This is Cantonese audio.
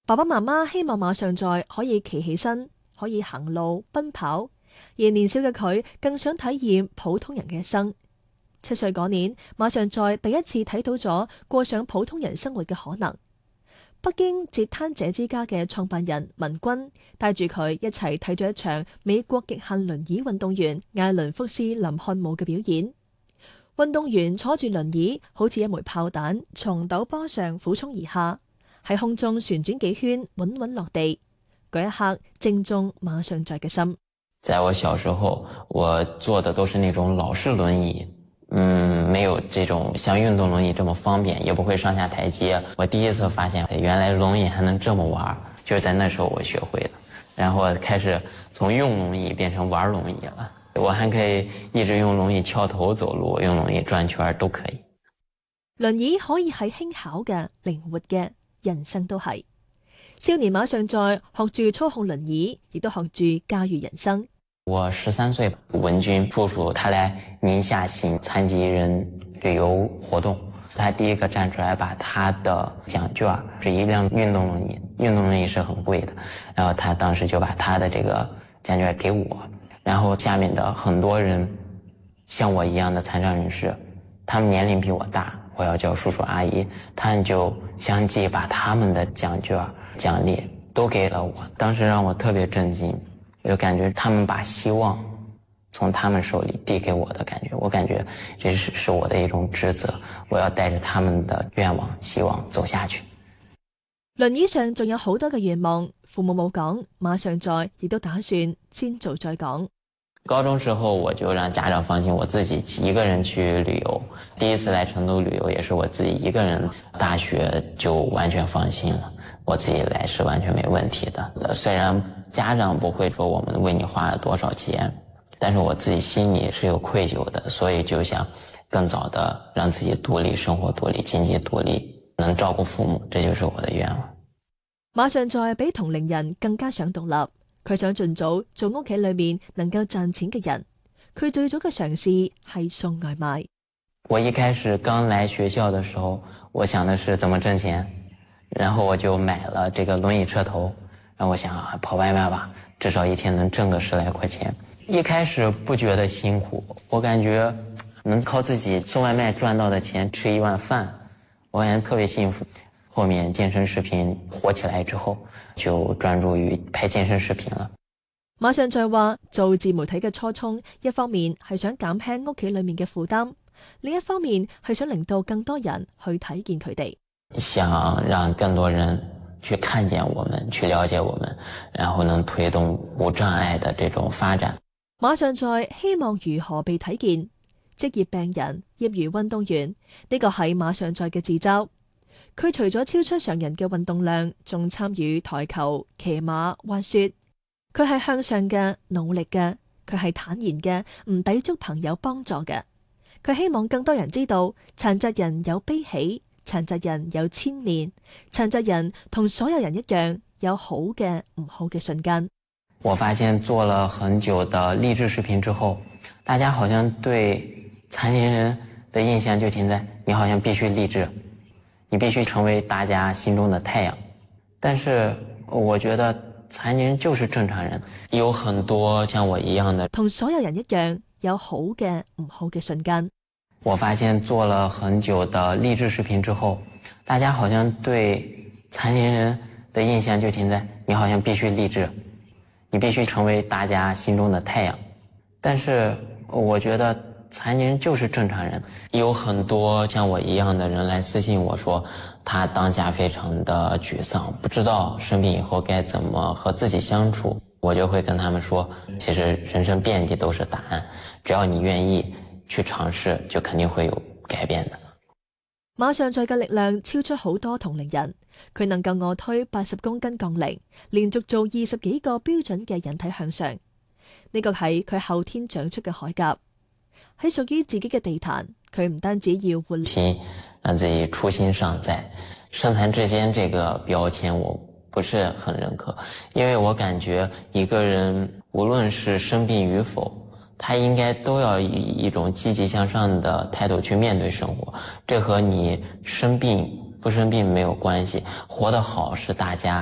爸爸媽媽希望馬上在可以企起身，可以行路、奔跑，而年少嘅佢更想體驗普通人嘅一生。7歲嗰年，馬上在第一次睇到咗過上普通人生活嘅可能。北京截攤者之家嘅創辦人文君帶住佢一齊睇咗一場美國極限輪椅運動員艾倫福斯林漢姆嘅表演。運動員坐住輪椅，好似一枚炮彈從陡坡上俯衝而下，喺空中旋轉幾圈，穩穩落地。嗰一刻正中馬上在嘅心。 在我小時候，我坐的都是那種老式輪椅，沒有這種像運動輪椅這麼方便，也不會上下台階。我第一次發現原來輪椅還能這麼玩，就是在那時候我學會的，然後開始從用輪椅變成玩輪椅了。我還可以一直用輪椅翹頭走路，用輪椅轉圈都可以。 輪椅可以係輕巧嘅、靈活嘅，人生都係。少年馬上在學住操控輪椅，亦都學住駕馭人生。 我13歲，文君叔叔他來寧夏行殘疾人旅遊活動，他第一個站出來把他的獎券是一輛運動輪椅，運動輪椅是很貴的，然後他當時就把他的這個獎券給我，然後下面的很多人像我一樣的殘障人士，他們年齡比我大，我要叫叔叔阿姨，他們就相繼把他們的獎券獎勵都給了我，當時讓我特別震驚，有感覺他們把希望從他們手裏遞給我的感覺，我感覺這是我的一種職責，我要帶着他們的願望希望走下去。 輪椅上仲有好多嘅願望，父母冇講，馬上在亦都打算先做再講。 高中時候我就讓家長放心，我自己一個人去旅遊，第一次來成都旅遊也是我自己一個人，大學就完全放心了，我自己來是完全沒問題的。雖然家長不會說我們為你花了多少錢，但是我自己心裏是有愧疚的，所以就想更早的讓自己獨立，生活獨立，經濟獨立，能照顧父母，這就是我的願望。 馬上在比同齡人更加想獨立，佢想盡早做屋企裏面能夠賺錢嘅人。佢最早嘅嘗試係送外賣。 我一開始剛來學校的時候，我想的是怎麼掙錢，然後我就買了這個輪椅車頭，然後我想跑外賣吧，至少一天能掙個10來塊錢。一開始不覺得辛苦，我感覺能靠自己送外賣賺到的錢吃一碗飯，我感覺特別幸福。後面健身視頻火起來之後，就專注於拍健身視頻了。 馬上在話做自媒體嘅初衷，一方面係想減輕屋企裏面嘅負擔，另一方面係想令到更多人去睇見佢哋， 想讓更多人去看見我們，去了解我們，然後能推動無障礙的這種發展。 馬上在希望如何被睇見，職業病人、業餘運動員，呢個係馬上在嘅自嘲。佢除咗超出常人嘅運動量，仲參與台球、騎馬、滑雪。佢係向上嘅、努力嘅，佢係坦然嘅，唔抵觸朋友幫助嘅。佢希望更多人知道，殘疾人有悲喜，殘疾人有千面，殘疾人同所有人一樣，有好嘅、唔好嘅瞬間。 我發現做了很久的勵志視頻之後，大家好像對殘疾人的印象就停在你好像必須勵志，你必須成為大家心中的太陽。但是我覺得殘疾人就是正常人，有很多像我一樣的， 同所有人一樣，有好嘅、唔好嘅瞬間。 我發現做了很久的勵志視頻之後，大家好像對殘疾人的印象就停在你好像必須勵志，你必須成為大家心中的太陽。但是我覺得殘疾人就是正常人，有很多像我一樣的人來私信我說，他當下非常的沮喪，不知道生病以後該怎麼和自己相處。我就會跟他們說，其實人生遍地都是答案，只要你願意去嘗試，就肯定會有改變的。 馬上在嘅力量超出好多同齡人，佢能夠臥推80公斤槓鈴，連續做20幾個標準嘅引體向上。呢個係佢後天長出嘅鎧甲。喺屬於自己嘅地壇，佢唔單止要活心，讓自己初心尚在。身殘志堅這個標籤我不是很認可，因為我感覺一個人無論是生病與否，他應該都要以一種積極向上的態度去面對生活。這和你生病不生病沒有關係，活得好是大家